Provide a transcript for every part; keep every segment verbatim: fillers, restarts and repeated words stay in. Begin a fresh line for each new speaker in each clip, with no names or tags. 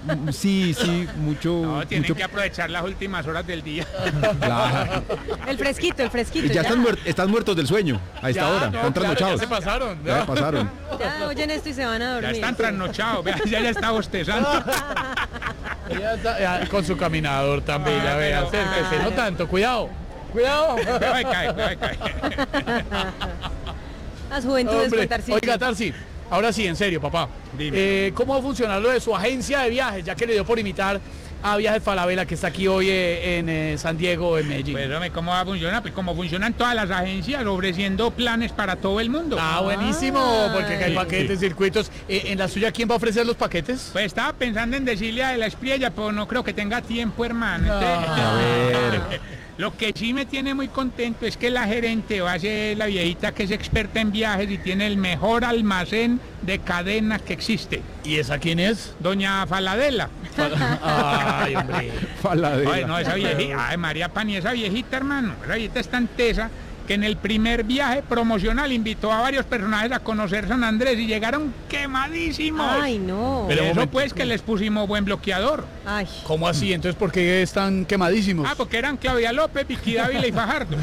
Sí, sí, mucho.
No, tienen
mucho...
que aprovechar las últimas horas del día.
Claro.
El fresquito, el fresquito.
Ya,
Ya,
están, muer están muertos del sueño a esta
Ya,
hora.
no,
están
claro,
trasnochados.
ya se pasaron.
Ya se pasaron.
Ya oyen esto y se van a
Ya
dormir.
están trasnochados, vea, ya, ya está bostezando.
Ya está, ya, con su caminador también,
Ah,
ya ve,
pero-
acérquese,
ah.
no tanto, cuidado. Cuidado.
Cuidado de caer, cuidado de caer.
Las juventudes
Hombre,
con Tarcisio.
oiga, Tarsi, ahora sí, en serio, papá.
Dime.
Eh, ¿Cómo va a funcionar lo de su agencia de viajes, ya que le dio por imitar a Viajes Falabella, que está aquí hoy eh, en eh, San Diego, en Medellín?
Pues, hombre, ¿cómo va a funcionar? Pues como funcionan todas las agencias, ofreciendo planes para todo el mundo.
Ah, buenísimo, porque acá hay
Sí,
paquetes, circuitos. Eh, ¿En la suya quién va a ofrecer los paquetes?
Pues estaba pensando en decirle a la Espriella, pero no creo que tenga tiempo, hermano. Entonces,
A ver.
lo que sí me tiene muy contento es que la gerente va a ser la viejita que es experta en viajes y tiene el mejor almacén de cadenas que existe.
¿Y esa quién es?
Doña Faladela.
Ay, hombre.
Faladera.
Ay, no, esa viejita, ay, María Pani, esa viejita, hermano, esa viejita es tan tesa que en el primer viaje promocional invitó a varios personajes a conocer San Andrés y llegaron quemadísimos.
Ay, no.
Pero-
Pero eso
momento.
pues que les pusimos buen bloqueador.
Ay.
¿Cómo así? Entonces, ¿por qué están quemadísimos?
Ah, porque eran Claudia López, Vicky Dávila y Fajardo.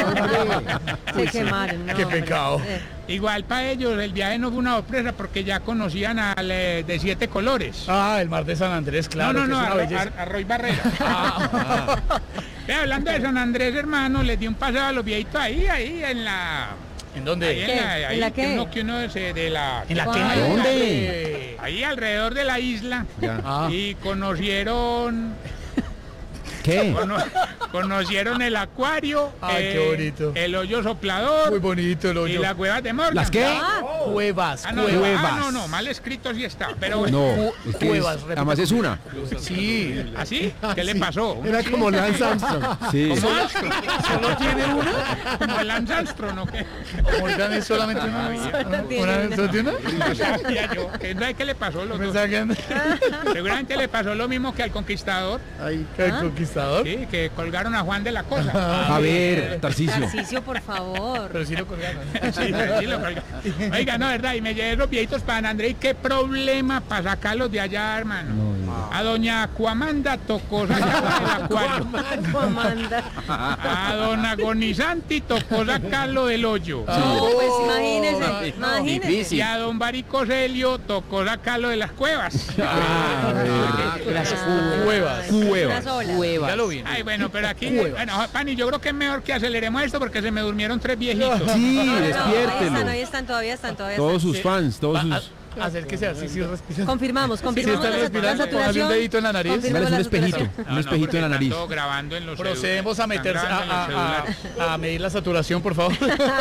Se quemaron. no,
qué
hombre.
pecado.
Eh.
Igual para ellos el viaje no fue una sorpresa porque ya conocían al eh, de siete colores.
Ah, el mar de San Andrés, claro.
no, no, no,
que es
a,
una
Ro-
belleza.
a- a Roy Barrera.
Ah,
Ve, hablando de San Andrés, hermano, les di un paseo a los viejitos ahí, ahí en la...
¿En
Ahí
dónde?
en
¿Qué?
la,
¿En
ahí,
la
que
qué?
uno que uno es, eh, de la...
¿En la
¿Cuál?
qué?
¿Dónde?
Ahí alrededor de la isla.
Ya.
Ah.
Y conocieron...
¿Qué?
cono- conocieron el acuario,
Ay, qué bonito.
el hoyo soplador
Muy bonito el
y
hoyo.
las cuevas de Morgan.
¿Las qué?
Ah,
Cuevas,
Ah, no, no,
cuevas.
ah, no, no, mal escrito sí está, pero bueno.
No, es que
Cuevas,
es-
repita
además es una.
Sí.
¿Así? ¿Qué le pasó?
Era como Lance Armstrong.
Sí.
¿Cómo Armstrong?
¿Solo tiene una?
¿Como el Lance Armstrong o qué?
Morgan es solamente una.
Ah,
tiene
¿Una?
una.
¿Solo tiene una?
No sabía yo. ¿Qué, no, ¿qué le pasó a los dos?
Pensaba que anda-
Seguramente le pasó lo mismo que al Conquistador,
Ay, ¿qué
¿Ah?
conquistador?
¿sí? Que colgaron a Juan de la Cosa.
A ver, Tarcisio.
Tarcisio, por favor.
Pero sí lo colgaron.
Sí, sí lo colgaron. Oiga, no, verdad, y me llevé los viejitos para San Andrés. ¿Y qué problema para sacarlos de allá, hermano? A doña Acuamanda tocó sacarla del acuario.
Comanda.
A don Agonizanti tocó sacarlo del hoyo.
No, pues imagínese,
no,
imagínese.
difícil.
Y a don Baricoselio tocó sacarlo de las cuevas.
Ah, a ver.
Las
Ah,
cuevas.
Cuevas.
unas olas.
Ya lo vi.
Ay, bueno, pero aquí,
Cuevas.
bueno, Pani, yo creo que es mejor que aceleremos esto porque se me durmieron tres viejitos.
Sí,
No, no, ahí están,
despiértelo.
ahí están, todavía están, todavía
Todos
están.
sus fans, todos
A-
sus...
a- Acérquese así, sí, respira.
Confirmamos,
Si
confirmamos
está
la,
respirando,
la
póngale
saturación.
un dedito en la nariz.
Confirmamos
Dale,
la
un espejito.
saturación.
No,
Un
no,
espejito
porque
en la
están
nariz.
todo grabando en los
Procedemos a
celulares.
meterse
Están grabando en los
a,
celulares.
a- a medir la saturación, por favor.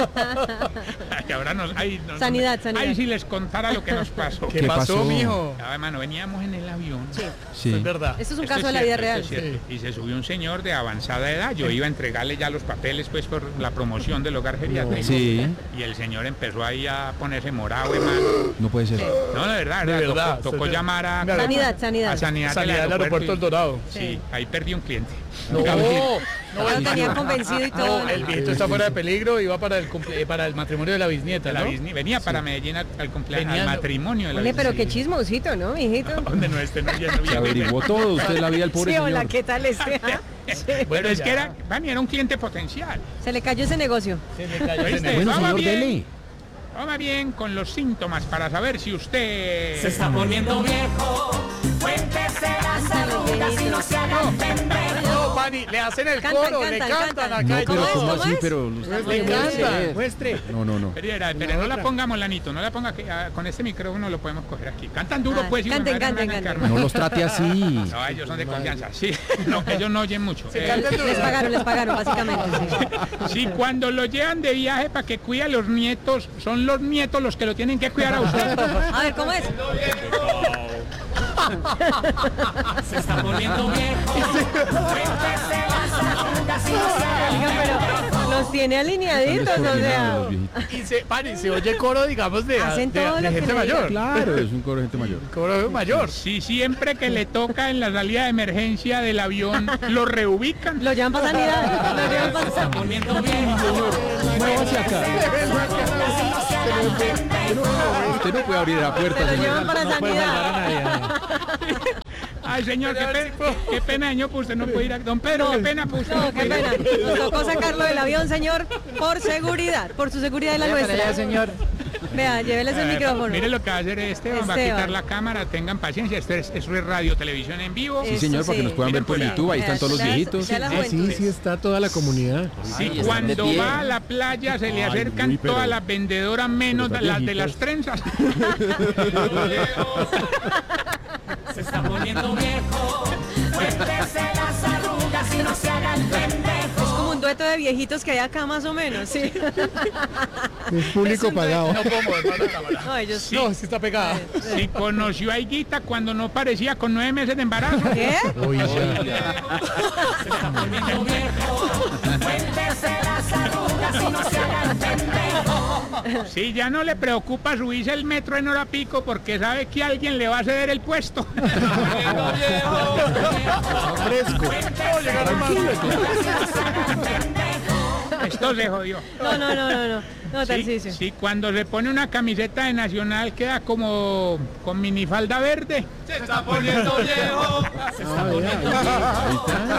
Ay, ahora nos, ay, no, no,
Sanidad,
no,
sanidad.
Ay, si les contara lo que nos pasó.
¿Qué,
¿Qué
pasó,
pasó?
mijo?
Ah, hermano, veníamos en el avión.
Sí.
Es verdad.
Esto es un
Esto
caso
es
de la vida
cierto,
real.
esto es cierto. Y se subió un señor de avanzada edad. Yo iba a entregarle ya los papeles pues por la promoción del hogar geriátrico.
Sí.
Y el señor empezó ahí a ponerse morado, hermano.
No puede ser.
No, de verdad,
De
de verdad,
verdad,
tocó, tocó
usted-
llamar a,
Venga,
Sanidad,
a
sanidad.
Sanidad,
Sanidad del aeropuerto El
y-
Dorado.
Sí, ahí perdí un cliente.
No,
Oiga,
no,
Ya lo tenían convencido y todo.
no, el viejito está fuera de peligro y va para el, cumple- para el matrimonio de la bisnieta,
De la
¿no?
bisni- venía para Medellín al, al cumpleaños,
Venía-
al matrimonio de la
Oye, pero
bisni-
qué chismosito, ¿no, mijito?
Donde no esté, no, ya no
Se
viene.
averiguó todo, usted la vida del pobre
Sí, hola,
señor.
¿qué tal este? ah? Sí.
Bueno, es
ya.
que era, Vani, era un cliente potencial.
Se le cayó ese negocio.
Se le cayó
¿Oíste?
ese negocio.
Bueno,
Vamos
señor,
bien.
dele.
Toma bien con los síntomas para saber si usted...
Se está poniendo viejo, cuéntese las arrugas y no se haga el pendejo.
No, Pani, le hacen el
Cantan,
coro, le
cantan,
cantan
cantan.
No,
acá. y
pero
todo.
es?
¿cómo
¿Cómo
así?
es?
Pero...
Le cantan. Muestre.
No, no, no.
Pero, era, pero no la pongamos, Lanito, no la ponga que, ah, con este micrófono lo podemos coger aquí. Cantan duro,
Ah,
pues. y
canten,
una madre
canten,
me hagan
canten.
karma.
No los trate así.
No, ellos son de confianza, sí. No, ellos no oyen mucho.
Se
Eh,
cantan duro.
Les pagaron, les pagaron, básicamente. sí.
si cuando lo llevan de viaje para que cuide a los nietos, son los nietos los que lo tienen que cuidar a usted.
A ver, ¿cómo es?
Se está poniendo viejo, cuéntese las arrugas y no se haga el
Oiga, pero los tiene alineaditos, o sea.
Descoordinados, viejitos.
Y se, Pani, se oye coro, digamos, de,
Hacen
de-
todo
de
lo que
gente
le
mayor.
Claro, es un coro de gente mayor.
Coro mayor.
Si siempre que le toca en la salida de emergencia del avión, lo reubican.
Lo llevan para sanidad. Lo llevan para sanidad.
poniendo viejo.
Muévase acá. Usted no puede abrir la puerta,
Se lo
señor.
llevan para
No puede salvar a
sanidad.
nadie.
Ay, señor, qué, pe- qué pena, señor, pues usted no puede ir a... Don Pedro, qué pena, pues usted
No,
no
qué
puede ir a-
pena. Nos tocó sacarlo del avión, señor, por seguridad, por su seguridad y la nuestra.
señor.
Vea, lléveles el
Eh,
micrófono.
Mire lo que va a hacer Esteban, va a
Esteban.
quitar la cámara, tengan paciencia, esto es, esto es radio, televisión en vivo.
Sí,
Eso
señor, para que
sí.
nos puedan ver
Miren
por
por ahí.
YouTube. Ahí están todos los
Ya-
viejitos.
ya la
Sí,
juventud.
sí,
está toda la comunidad.
Sí,
están de
cuando
pie.
va a la playa se le
Ay,
acercan
uy, pero-
todas las vendedoras menos
pero
las de
viejitas.
las trenzas.
Se está poniendo viejo. Cuéntese las arrugas y no se haga el
Es
pendejo.
como un dueto de viejitos que hay acá más o menos, sí.
Es público pagado.
No puedo mover más la cámara.
No, ellos sí.
No, sí está pegada.
Si conoció a Higuita cuando no parecía con nueve meses de embarazo.
¿Qué?
Uy, ya.
Se está poniendo viejo. Cuéntese las arrugas y no se haga el pendejo.
Si ya no le preocupa subirse el metro en hora pico porque sabe que alguien le va a ceder el puesto.
Fresco.
Esto se jodió.
No, no, no, no, no. No,
Sí,
Tarcisio.
sí, cuando se pone una camiseta de Nacional queda como con minifalda verde.
Se está poniendo viejo. Se está poniendo
Ahí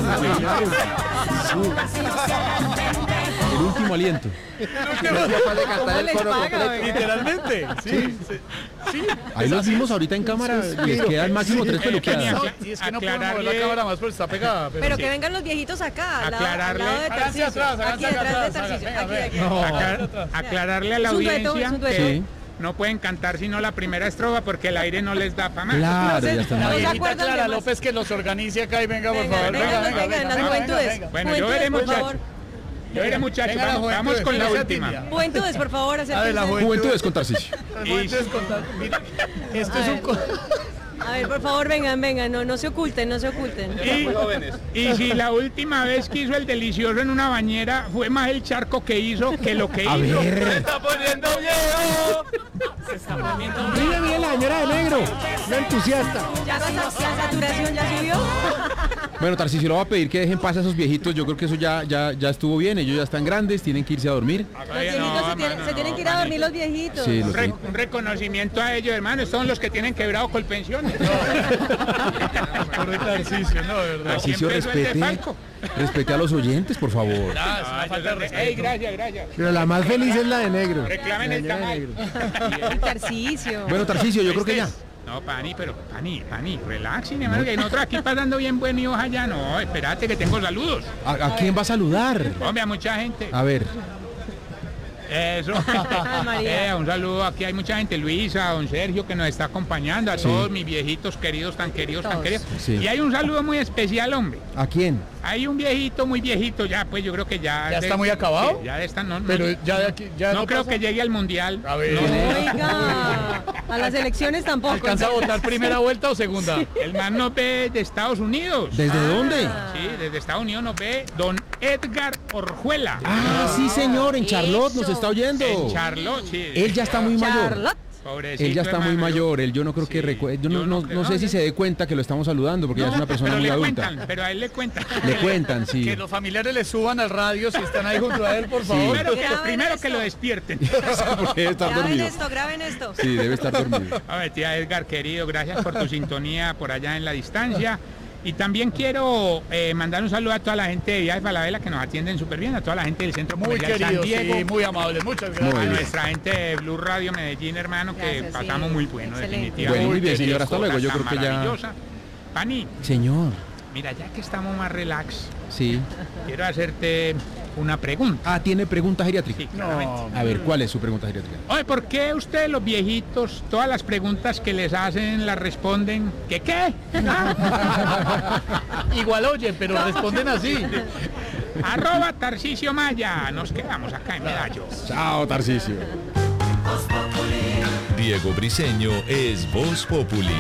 está. El último aliento.
Capaz de cantar
¿Cómo
el
les
coro
paga,
completo.
oiga?
Literalmente. Sí. sí.
Ahí los vimos ahorita en cámara. Les quedan máximo tres
Eh,
peluqueadas.
Acla-
Y es que no puedo mover la
aclararle-
cámara más porque está pegada. Pero,
Pero
sí.
que vengan los viejitos acá, al lado, al
Aclararle-
lado de
Háganse
Tarcisio.
atrás,
Aquí
háganse
detrás de
atrás,
Tarcisio.
venga,
Aquí,
venga.
aquí.
Aclar- aclararle a la
Es un dueto,
audiencia
es un dueto.
que
Sí.
no pueden cantar sino la primera estrofa porque el aire no les da para más.
Claro, ya
La
están
¿No se
ahí.
viejita
acuerdan de
Clara
más?
López que los organice acá y venga, por
Venga,
favor.
venga,
Venga,
venga,
venga,
venga, las
venga,
juventudes.
venga.
Bueno, yo
Juventudes,
veré,
por
muchachos.
favor.
Yo veré, muchachos,
Venga, la
vamos, vamos
juventud,
con la
no sea
última.
tímida.
Juventudes, por favor,
A ver, la
acérquense.
juventud.
Juventudes con Tarcisio.
Juventudes con tal- mira, esto
A
es un...
ver.
co-
A ver, por favor, vengan, vengan, no, no se oculten, no se oculten.
Y, y si la última vez que hizo el delicioso en una bañera fue más el charco que hizo que lo que
A
hizo.
ver.
está poniendo viejo. Se está poniendo viejo.
Mira, mira la señora de negro. Una entusiasta.
¿Ya la, la saturación ya subió?
Bueno, Tarcisio, lo va a pedir que dejen paz a esos viejitos. Yo creo que eso ya, ya, ya estuvo bien. Ellos ya están grandes, tienen que irse a dormir.
Los viejitos se, tienen, se tienen que ir a dormir los viejitos.
Sí,
Un,
los
re-
tienen-
un reconocimiento a ellos, hermanos, son los que tienen quebrado con pensiones.
Pobre Tarcisio, no, de verdad.
Tarcisio,
Siempre suelta
respete,
Falco.
respete a los oyentes, por favor.
Ah, es una
Ah,
falta de
yo-
respeto.
Ey, gracias, gracias.
Pero la más feliz es la de negro.
Reclamen
La
el
señora de
tamal.
negro.
Tarcisio.
Bueno, Tarcisio, yo creo que ya.
No, Pani, pero Pani, Pani, relaxen, hermano, que nosotros aquí pasando bien buen y allá. No, espérate que tengo saludos.
¿A, a quién va a saludar?
Hombre, a mucha gente.
A ver.
Eso.
Ay, María.
Eh, un saludo, aquí hay mucha gente, Luisa, don Sergio, que nos está acompañando, a
Sí.
todos mis viejitos queridos, tan queridos, tan
Todos.
queridos.
Sí.
Y hay un saludo muy especial, hombre.
¿A quién?
Hay un viejito, muy viejito, ya, pues yo creo que ya...
¿Ya
de-
está muy acabado?
sí, ya de esta, no, no,
Pero ya de aquí, ya
no
no
creo
pasa.
que llegue al mundial.
A ver.
No,
Oiga, a las elecciones tampoco.
¿Alcanza a votar primera vuelta o segunda?
el man nos ve de Estados Unidos.
¿Desde dónde?
Sí, desde Estados Unidos nos ve don Edgar Orjuela.
Ah, sí, señor, en Charlotte nos
Eso.
está oyendo.
En Charlotte, sí.
Él ya está muy mayor.
Charlotte.
Pobrecito,
Él ya está muy
hermano, yo-
mayor. Él yo no creo que
Sí,
recue- Yo no,
yo
no,
no
no
creo,
sé si
yo-
se dé cuenta que lo estamos saludando porque ya es una persona
pero
muy
le
adulta.
cuentan, pero a él le cuentan.
Le cuentan, sí.
Que los familiares le suban al radio si están ahí junto a él, por
Sí.
favor.
Primero, que,
Graben
primero
esto.
que lo despierten.
Porque debe estar
Graben
dormido.
esto, graben esto.
Sí, debe estar dormido.
A ver, tía Edgar, querido, gracias por tu sintonía por allá en la distancia. Y también quiero eh, mandar un saludo a toda la gente de Viajes Falabella que nos atienden súper bien, a toda la gente del Centro
Muy
Comercial San
queridos,
Diego,
sí, muy amables. Muchas
Muy
gracias.
a
bien.
nuestra gente de Blue Radio Medellín, hermano, que
Gracias,
pasamos
sí.
muy bueno,
Excelente.
definitivamente.
Bueno, muy bien,
Qué
señor, hasta luego. Yo
cosa
creo que ya-
maravillosa. Pani,
Señor,
mira, ya que estamos más relax,
sí.
quiero hacerte una pregunta.
Ah, tiene pregunta geriátrica.
Sí, claramente.
No,
A ver, ¿cuál es su pregunta geriátrica?
Oye, ¿por qué ustedes los viejitos, todas las preguntas que les hacen las responden que qué? Ah,
igual oyen, pero responden así.
arroba Tarcisio Maya. Nos quedamos acá en Medallo.
Chao, Tarcisio.
Diego Briseño es Voz Populi.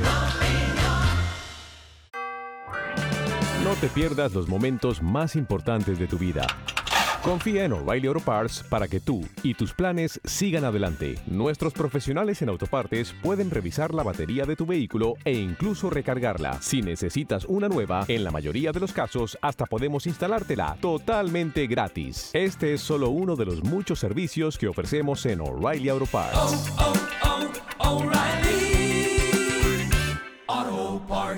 No te pierdas los momentos más importantes de tu vida. Confía en O'Reilly Auto Parts para que tú y tus planes sigan adelante. Nuestros profesionales en autopartes pueden revisar la batería de tu vehículo e incluso recargarla. Si necesitas una nueva, en la mayoría de los casos hasta podemos instalártela totalmente gratis. Este es solo uno de los muchos servicios que ofrecemos en O'Reilly Auto Parts.
Oh, oh, O'Reilly.